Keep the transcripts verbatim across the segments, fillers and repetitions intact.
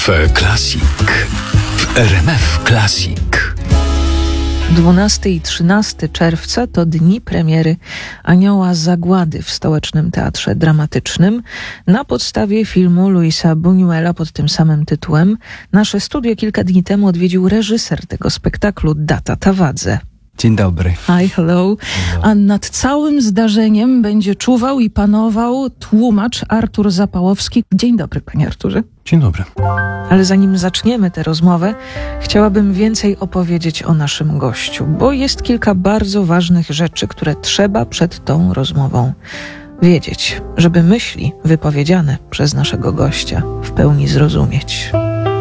Cafe Classic w R M F Classic. dwunastego i trzynastego czerwca to dni premiery Anioła Zagłady w Stołecznym Teatrze Dramatycznym na podstawie filmu Luisa Buñuela pod tym samym tytułem. Nasze studio kilka dni temu odwiedził reżyser tego spektaklu, Data Tawadze. Dzień dobry. Hi, hello. A nad całym zdarzeniem będzie czuwał i panował tłumacz Artur Zapałowski. Dzień dobry, panie Arturze. Dzień dobry. Ale zanim zaczniemy tę rozmowę, chciałabym więcej opowiedzieć o naszym gościu, bo jest kilka bardzo ważnych rzeczy, które trzeba przed tą rozmową wiedzieć, żeby myśli wypowiedziane przez naszego gościa w pełni zrozumieć.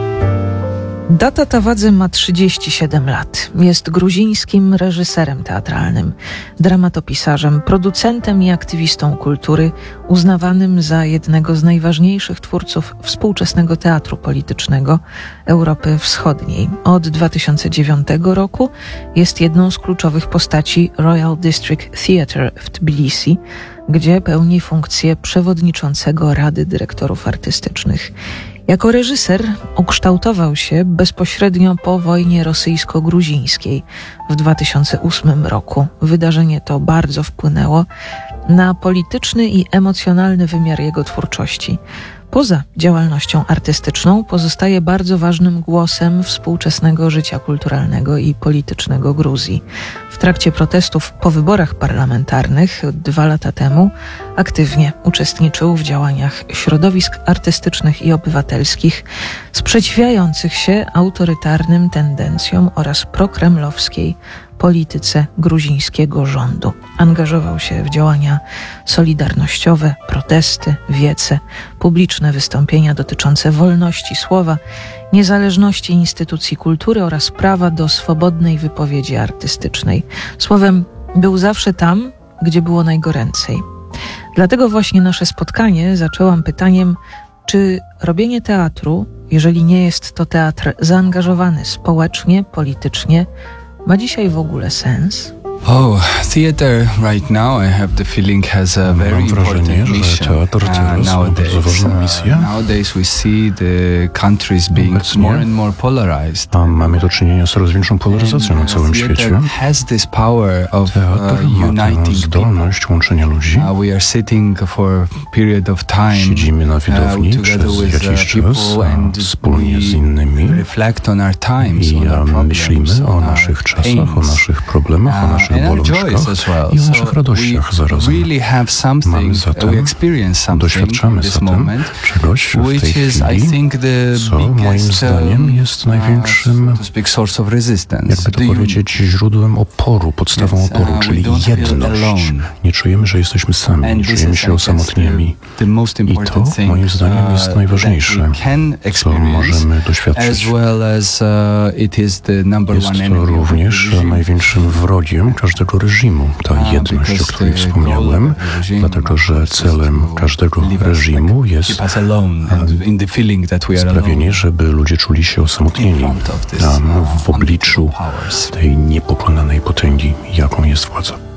Data Tawadze ma trzydzieści siedem lat. Jest gruzińskim reżyserem teatralnym, dramatopisarzem, producentem i aktywistą kultury, uznawanym za jednego z najważniejszych twórców współczesnego teatru politycznego Europy Wschodniej. Od dwa tysiące dziewiątego roku jest jedną z kluczowych postaci Royal District Theatre w Tbilisi, gdzie pełni funkcję przewodniczącego Rady Dyrektorów Artystycznych. Jako reżyser ukształtował się bezpośrednio po wojnie rosyjsko-gruzińskiej w dwa tysiące ósmym roku. Wydarzenie to bardzo wpłynęło na polityczny i emocjonalny wymiar jego twórczości. Poza działalnością artystyczną pozostaje bardzo ważnym głosem współczesnego życia kulturalnego i politycznego Gruzji. W trakcie protestów po wyborach parlamentarnych dwa lata temu aktywnie uczestniczył w działaniach środowisk artystycznych i obywatelskich sprzeciwiających się autorytarnym tendencjom oraz prokremlowskiej polityce gruzińskiego rządu. Angażował się w działania solidarnościowe, protesty, wiece, publiczne wystąpienia dotyczące wolności słowa, niezależności instytucji kultury oraz prawa do swobodnej wypowiedzi artystycznej. Słowem, był zawsze tam, gdzie było najgoręcej. Dlatego właśnie nasze spotkanie zaczęłam pytaniem, czy robienie teatru, jeżeli nie jest to teatr zaangażowany społecznie, politycznie, ma dzisiaj w ogóle sens? Oh, theater right now, I have the feeling, has a very Mam wrażenie, important że mission. teatr teraz ma bardzo ważną misję. Uh, nowadays we see the countries being Obecnie more and more polarized. A mamy do czynienia z coraz większą polaryzacją na całym świecie. Has this power of Teatr uh, ma tę uniting zdolność łączenia ludzi. Uh, we are sitting for a period of time. Siedzimy na widowni uh, przez with, jakiś uh, czas, and a wspólnie z innymi reflect on our times, i on our problems, myślimy o on naszych our czasach, pains. o naszych problemach, o Uh, naszych and our bolączkach joys as well. i o So naszych radościach we zarazem. really have something, Mamy zatem, we experience something doświadczamy in this zatem moment, czegoś w tej which is, I chwili, think, the co moim biggest, zdaniem jest największym, uh, so big source of resistance. jakby to The powiedzieć, źródłem oporu, podstawą Yes, oporu, uh, we czyli don't feel jedność. alone. Nie czujemy, że jesteśmy sami, nie And this czujemy is, się I guess, osamotnieni. the, the most I to, important thing, moim zdaniem, jest uh, najważniejsze, that we can co experience, możemy doświadczyć. as well as uh, it is the number Jest one to enemy of the również regime. największym wrogiem każdego reżimu, ta Ah, jedność, o because której the wspomniałem, goal of the regime dlatego że is celem to każdego leave us, reżimu like, jest keep us alone and in the feeling that we are sprawienie, alone żeby ludzie czuli się in osamotnieni front of this, tam uh, w obliczu powers. tej niepokonanej potęgi, jaką jest władza.